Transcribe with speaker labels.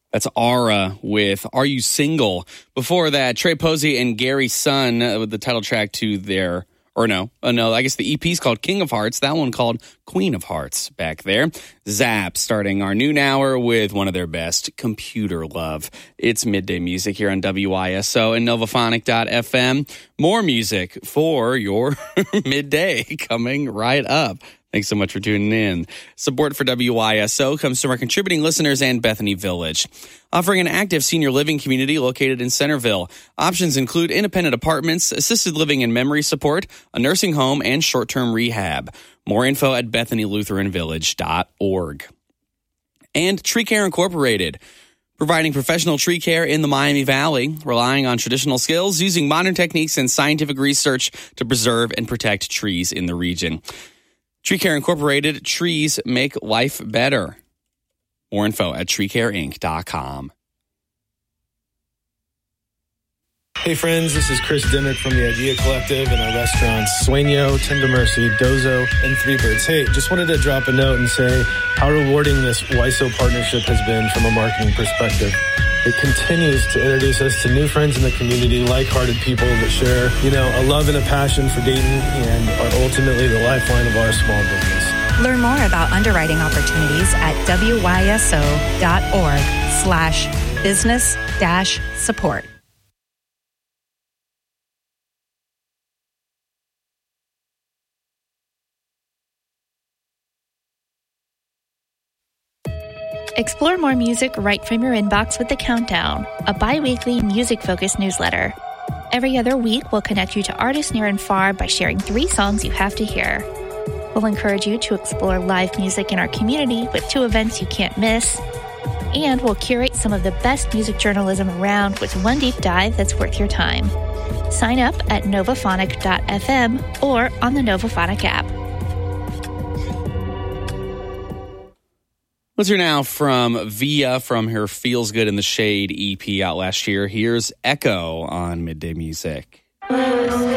Speaker 1: That's Aura with Are You Single? Before that, Trey Posey and Gary Sun with the title track to their, I guess the EP's called King of Hearts. That one called Queen of Hearts back there. Zap starting our noon hour with one of their best, Computer Love. It's midday music here on WISO and Novaphonic.fm. More music for your midday coming right up. Thanks so much for tuning in. Support for WISO comes from our contributing listeners and Bethany Village, offering an active senior living community located in Centerville. Options include independent apartments, assisted living and memory support, a nursing home, and short-term rehab. More info at BethanyLutheranVillage.org. And Tree Care Incorporated, providing professional tree care in the Miami Valley, relying on traditional skills, using modern techniques and scientific research to preserve and protect trees in the region. Tree Care Incorporated, trees make life better. More info at treecareinc.com.
Speaker 2: Hey friends, this is Chris Dimmick from the Idea Collective and our restaurants Sueño, Tender Mercy, Dozo, and Three Birds. Hey, just wanted to drop a note and say how rewarding this WISO partnership has been from a marketing perspective. It continues to introduce us to new friends in the community, like-hearted people that share, a love and a passion for Dayton and are ultimately the lifeline of our small business.
Speaker 3: Learn more about underwriting opportunities at WISO.org/business-support.
Speaker 4: Explore more music right from your inbox with The Countdown, a bi-weekly music-focused newsletter. Every other week, we'll connect you to artists near and far by sharing 3 songs you have to hear. We'll encourage you to explore live music in our community with 2 events you can't miss. And we'll curate some of the best music journalism around with 1 deep dive that's worth your time. Sign up at Novaphonic.fm or on the Novaphonic app.
Speaker 1: Let's hear now from Via from her Feels Good in the Shade EP out last year. Here's Echo on Midday Music.